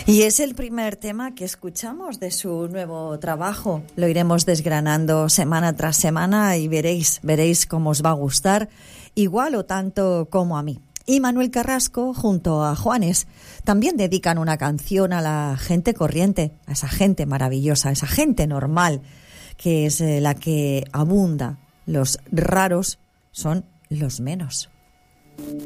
Y es el primer tema que escuchamos de su nuevo trabajo. Lo iremos desgranando semana tras semana y veréis cómo os va a gustar, igual o tanto como a mí. Y Manuel Carrasco, junto a Juanes, también dedican una canción a la gente corriente, a esa gente maravillosa, a esa gente normal, que es la que abunda. Los raros son los menos.